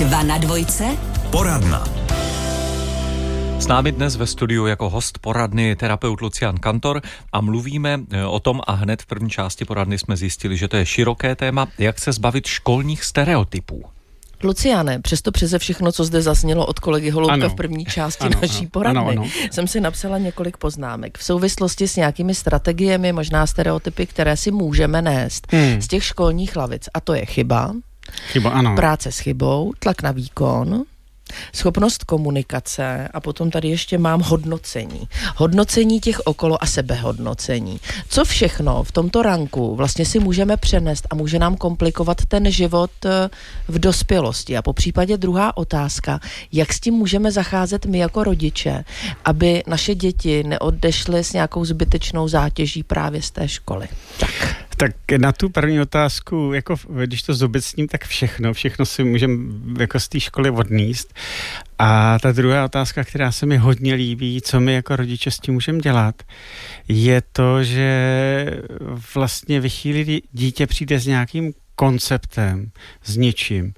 2 na dvojce. Poradna. S námi dnes ve studiu jako host poradny je terapeut Lucián Kantor a mluvíme o tom a hned v první části poradny jsme zjistili, že to je široké téma, jak se zbavit školních stereotypů. Luciáne, přesto přeze všechno, co zde zaznělo od kolegy Holoubka v první části naší poradny, jsem si napsala několik poznámek v souvislosti s nějakými strategiemi, možná stereotypy, které si můžeme nést z těch školních lavic. A to je chyba, práce s chybou, tlak na výkon, schopnost komunikace a potom tady ještě mám hodnocení. Hodnocení těch okolo a sebehodnocení. Co všechno v tomto ranku vlastně si můžeme přenést a může nám komplikovat ten život v dospělosti. A po případě druhá otázka, jak s tím můžeme zacházet my jako rodiče, aby naše děti neodešly s nějakou zbytečnou zátěží právě z té školy. Tak na tu první otázku, jako když to zobecním, tak všechno si můžeme jako z té školy odníst. A ta druhá otázka, která se mi hodně líbí, co my jako rodiče s tím můžeme dělat, je to, že vlastně ve chvíli dítě přijde s nějakým konceptem, s něčím,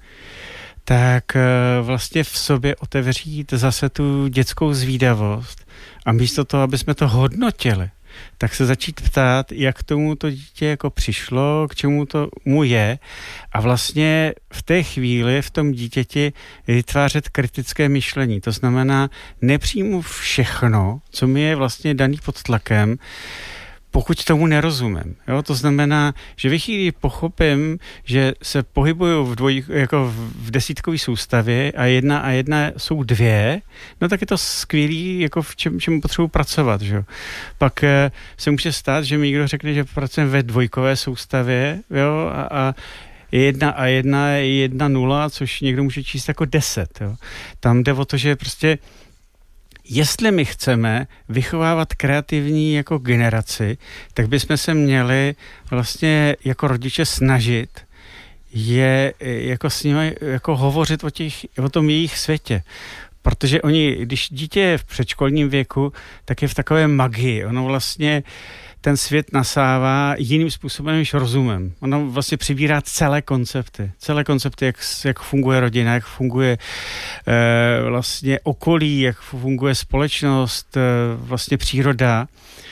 tak vlastně v sobě otevřít zase tu dětskou zvídavost a místo toho, aby jsme to hodnotili, tak se začít ptát, jak tomu to dítě jako přišlo, k čemu to mu je a vlastně v té chvíli v tom dítěti vytvářet kritické myšlení. To znamená, nepřijmu všechno, co mi je vlastně daný pod tlakem, pokud tomu nerozumím. Jo? To znamená, že ve chvíli pochopím, že se pohybuju v desítkové soustavě a jedna jsou dvě, no tak je to skvělý, jako v čem potřebuji pracovat. Že? Pak se může stát, že mi někdo řekne, že pracujeme ve dvojkové soustavě, jo? A 1 a 1 je 1,0, což někdo může číst jako 10. Jo? Tam jde o to, že prostě jestli my chceme vychovávat kreativní jako generaci, tak bychom se měli vlastně jako rodiče snažit je jako s nimi jako hovořit o tom jejich světě. Protože když dítě je v předškolním věku, tak je v takové magii. Ono vlastně ten svět nasává jiným způsobem než rozumem. Ono vlastně přibírá celé koncepty, jak funguje rodina, jak funguje vlastně okolí, jak funguje společnost, vlastně příroda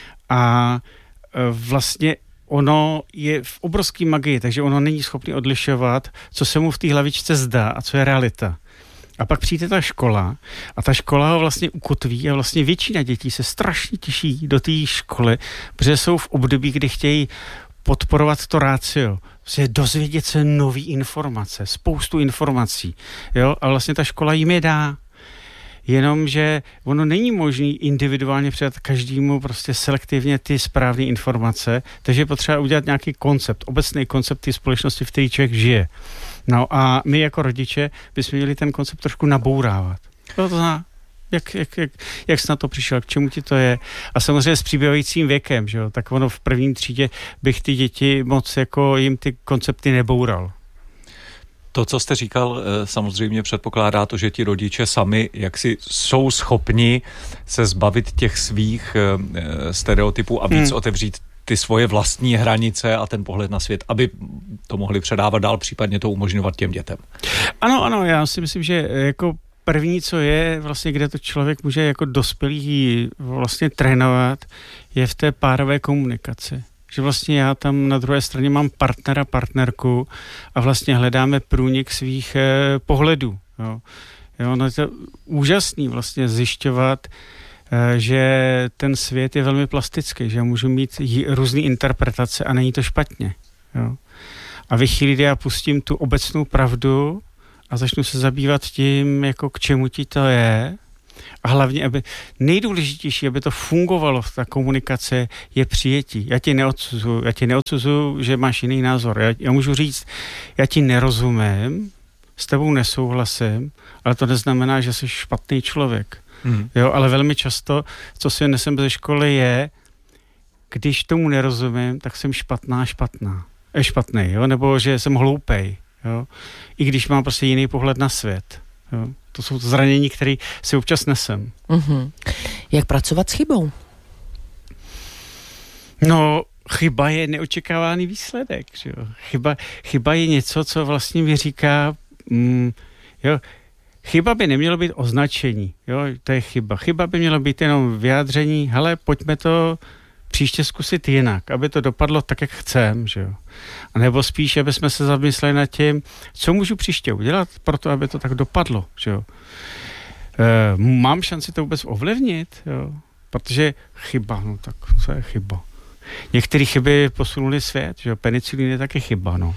a vlastně ono je v obrovské magii, takže ono není schopné odlišovat, co se mu v té hlavičce zdá a co je realita. A pak přijde ta škola a ta škola ho vlastně ukotví a vlastně většina dětí se strašně těší do té školy, protože jsou v období, kdy chtějí podporovat to ratio, vlastně dozvědět se nový informace, spoustu informací, jo, a vlastně ta škola jim je dá. Jenomže ono není možné individuálně předat každému prostě selektivně ty správné informace, takže je potřeba udělat nějaký koncept, obecný koncept té společnosti, v které člověk žije. No a my jako rodiče bychom měli ten koncept trošku nabourávat. To znamená, jak jsi na to přišel, k čemu ti to je. A samozřejmě s přibývajícím věkem, že jo, tak ono v první třídě bych ty děti moc jako jim ty koncepty neboural. To, co jste říkal, samozřejmě předpokládá to, že ti rodiče sami jaksi jsou schopni se zbavit těch svých stereotypů a víc otevřít ty svoje vlastní hranice a ten pohled na svět, aby to mohli předávat dál, případně to umožňovat těm dětem. Ano, já si myslím, že jako první, co je vlastně, kde to člověk může jako dospělý vlastně trénovat, je v té párové komunikaci. Že vlastně já tam na druhé straně mám partnera, partnerku a vlastně hledáme průnik svých pohledů. Jo, no je to úžasný vlastně zjišťovat, že ten svět je velmi plastický, že já můžu mít různé interpretace a není to špatně. Jo. A ve chvíli, kdy já pustím tu obecnou pravdu a začnu se zabývat tím, jako k čemu ti to je, a hlavně, nejdůležitější, aby to fungovalo v ta komunikace, je přijetí. Já ti neodsuzuju, že máš jiný názor. Já můžu říct, já ti nerozumím, s tebou nesouhlasím, ale to neznamená, že jsi špatný člověk. Jo, ale velmi často, co si nesem ze školy je, když tomu nerozumím, tak jsem špatný, jo, nebo že jsem hloupej, jo, i když mám prostě jiný pohled na svět, jo. To jsou to zranění, které si občas nesem. Jak pracovat s chybou? No, chyba je neočekávaný výsledek, že jo. Chyba je něco, co vlastně mi říká, Jo? Chyba by nemělo být označení, jo? To je chyba. Chyba by mělo být jenom vyjádření, hele, pojďme to příště zkusit jinak, aby to dopadlo tak, jak chcem, že jo. A nebo spíš, aby jsme se zamysleli nad tím, co můžu příště udělat pro to, aby to tak dopadlo, že jo. Mám šanci to vůbec ovlivnit, jo. Protože chyba, no tak co je chyba? Některé chyby posunuly svět, že jo. Penicilin je taky chyba, no.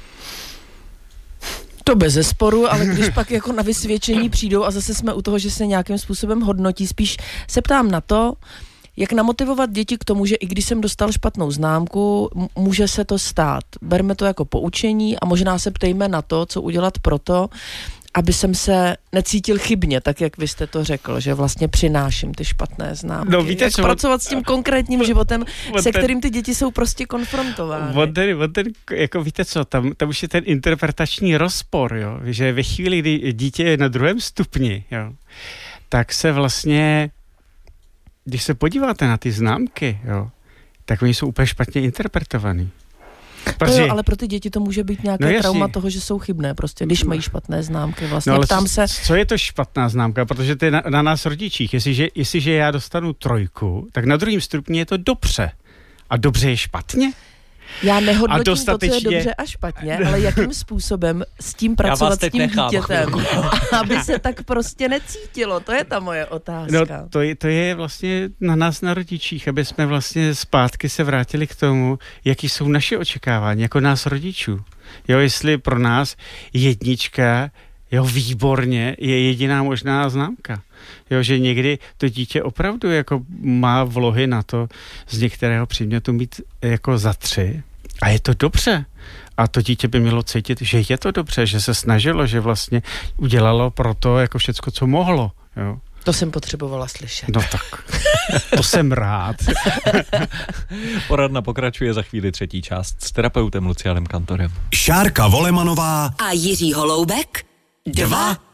To bezesporu, ale když pak jako na vysvědčení přijdou a zase jsme u toho, že se nějakým způsobem hodnotí, spíš se ptám na to, jak namotivovat děti k tomu, že i když jsem dostal špatnou známku, může se to stát. Berme to jako poučení a možná se ptejme na to, co udělat proto, aby jsem se necítil chybně, tak jak vy jste to řekl, že vlastně přináším ty špatné známky. No, víte, jak co, pracovat s tím konkrétním životem, se kterým ty děti jsou prostě konfrontovány. Jako víte co, tam už je ten interpretační rozpor, jo, že ve chvíli, kdy dítě je na 2. stupni, jo, tak se vlastně, když se podíváte na ty známky, jo, tak oni jsou úplně špatně interpretovaný. Protože... Jo, ale pro ty děti to může být nějaké trauma toho, že jsou chybné, prostě, když mají špatné známky. Vlastně ale ptám se... co je to špatná známka? Protože to je na nás rodičích. Jestliže já dostanu 3, tak na 2. stupni je to dobře. A dobře je špatně? Já nehodnotím to, co je dobře a špatně, ale jakým způsobem s tím pracovat s tím dítětem, aby se tak prostě necítilo. To je ta moje otázka. No, to je vlastně na nás, na rodičích, aby jsme vlastně zpátky se vrátili k tomu, jaký jsou naše očekávání, jako nás rodičů. Jo, jestli pro nás 1, jo, výborně, je jediná možná známka. Jo, že někdy to dítě opravdu jako má vlohy na to z některého předmětu mít jako za 3 a je to dobře. A to dítě by mělo cítit, že je to dobře, že se snažilo, že vlastně udělalo pro to jako všecko, co mohlo. Jo. To jsem potřebovala slyšet. No tak, to jsem rád. Poradna pokračuje za chvíli 3. část s terapeutem Lucianem Kantorem. Šárka Volemanová a Jiří Holoubek 2